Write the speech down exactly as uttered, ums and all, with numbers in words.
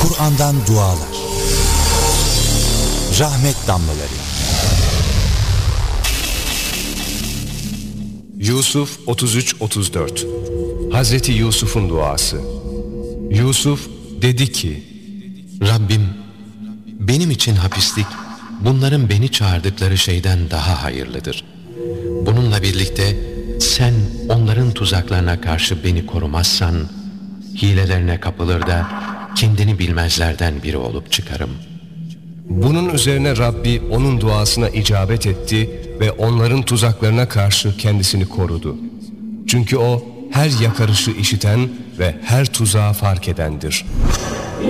Kur'an'dan dualar. Rahmet damlaları. Yusuf otuz üç otuz dört. Hazreti Yusuf'un duası. Yusuf dedi ki: Rabbim, benim için hapislik bunların beni çağırdıkları şeyden daha hayırlıdır. Bununla birlikte sen onların tuzaklarına karşı beni korumazsan, hilelerine kapılır da kendini bilmezlerden biri olup çıkarım. Bunun üzerine Rabbi onun duasına icabet etti ve onların tuzaklarına karşı kendisini korudu. Çünkü o her yakarışı işiten ve her tuzağı fark edendir.